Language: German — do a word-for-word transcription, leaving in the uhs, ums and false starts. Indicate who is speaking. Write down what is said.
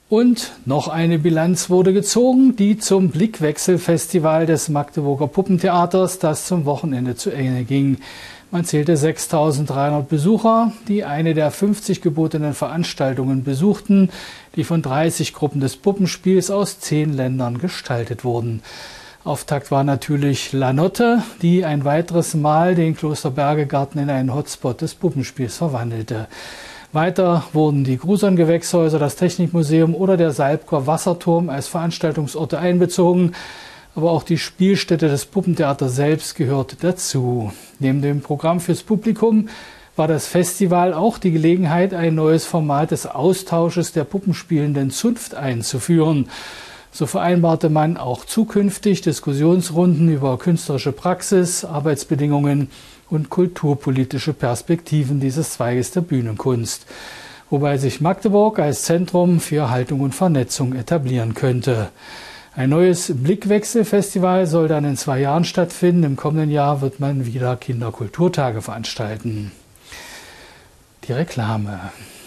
Speaker 1: Und noch eine Bilanz wurde gezogen, die zum Blickwechsel-Festival des Magdeburger Puppentheaters, das zum Wochenende zu Ende ging. Man zählte sechstausenddreihundert Besucher, die eine der fünfzig gebotenen Veranstaltungen besuchten, die von dreißig Gruppen des Puppenspiels aus zehn Ländern gestaltet wurden. Auftakt war natürlich La Notte, die ein weiteres Mal den Klosterbergegarten in einen Hotspot des Puppenspiels verwandelte. Weiter wurden die Grusern-Gewächshäuser, das Technikmuseum oder der Salbker Wasserturm als Veranstaltungsorte einbezogen. Aber auch die Spielstätte des Puppentheaters selbst gehörte dazu. Neben dem Programm fürs Publikum war das Festival auch die Gelegenheit, ein neues Format des Austausches der puppenspielenden Zunft einzuführen. So vereinbarte man auch zukünftig Diskussionsrunden über künstlerische Praxis, Arbeitsbedingungen und kulturpolitische Perspektiven dieses Zweiges der Bühnenkunst, wobei sich Magdeburg als Zentrum für Haltung und Vernetzung etablieren könnte. Ein neues Blickwechsel-Festival soll dann in zwei Jahren stattfinden. Im kommenden Jahr wird man wieder Kinderkulturtage veranstalten. Die Reklame.